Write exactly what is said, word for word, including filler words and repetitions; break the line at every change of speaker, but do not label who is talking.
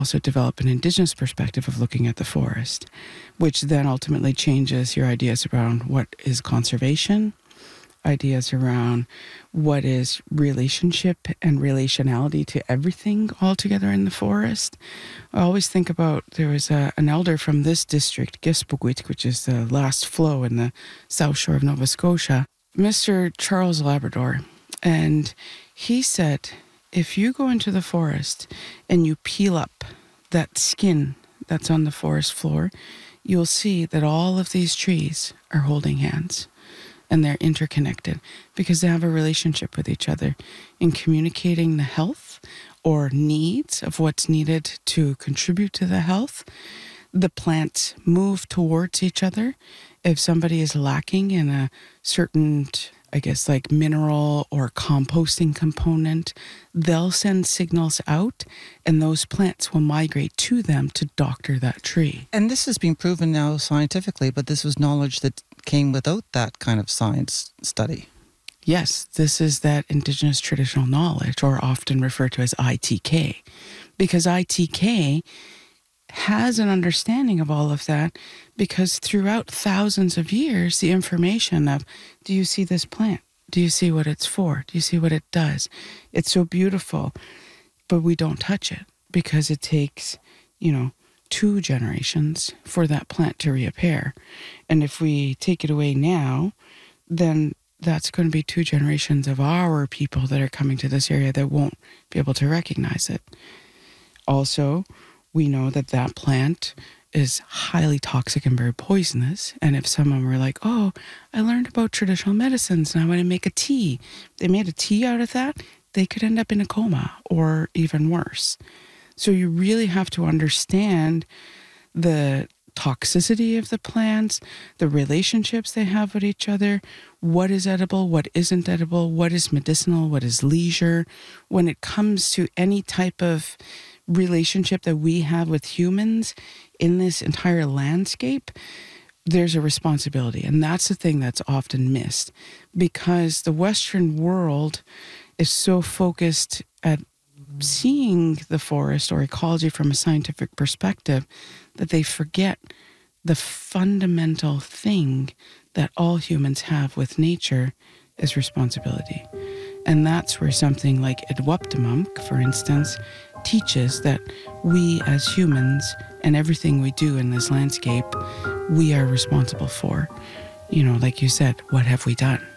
also develop an Indigenous perspective of looking at the forest, which then ultimately changes your ideas around what is conservation, ideas around what is relationship and relationality to everything all together in the forest. I always think about, there was a, an elder from this district, Gispuguit, which is the last flow in the south shore of Nova Scotia, Mister Charles Labrador. And he said, if you go into the forest and you peel up that skin that's on the forest floor, you'll see that all of these trees are holding hands. And they're interconnected because they have a relationship with each other in communicating the health or needs of what's needed to contribute to the health. The plants move towards each other. If somebody is lacking in a certain, I guess, like mineral or composting component, they'll send signals out and those plants will migrate to them to doctor that tree.
And this has been proven now scientifically, but this was knowledge that came without that kind of science study.
Yes, this is that Indigenous traditional knowledge, or often referred to as I T K, because I T K has an understanding of all of that because throughout thousands of years, the information of, do you see this plant? Do you see what it's for? Do you see what it does? It's so beautiful, but we don't touch it because it takes, you know, two generations for that plant to reappear. And if we take it away now, then that's going to be two generations of our people that are coming to this area that won't be able to recognize it. Also, we know that that plant is highly toxic and very poisonous. And if someone were like, oh, I learned about traditional medicines and I want to make a tea, they made a tea out of that, they could end up in a coma or even worse. So you really have to understand the toxicity of the plants, the relationships they have with each other, what is edible, what isn't edible, what is medicinal, what is leisure. When it comes to any type of relationship that we have with humans in this entire landscape, there's a responsibility. And that's the thing that's often missed because the Western world is so focused at seeing the forest or ecology from a scientific perspective that they forget the fundamental thing that all humans have with nature is responsibility. And that's where something like Edwaptamunk, for instance, teaches that we as humans and everything we do in this landscape, we are responsible for. You know, like you said, what have we done?